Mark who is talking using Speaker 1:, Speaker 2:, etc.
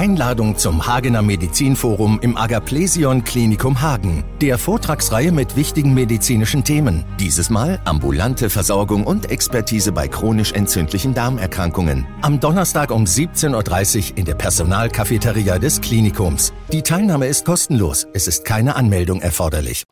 Speaker 1: Einladung zum Hagener Medizinforum im Agaplesion Klinikum Hagen, der Vortragsreihe mit wichtigen medizinischen Themen. Dieses Mal ambulante Versorgung und Expertise bei chronisch entzündlichen Darmerkrankungen. Am Donnerstag um 17:30 Uhr in der Personalcafeteria des Klinikums. Die Teilnahme ist kostenlos, es ist keine Anmeldung erforderlich.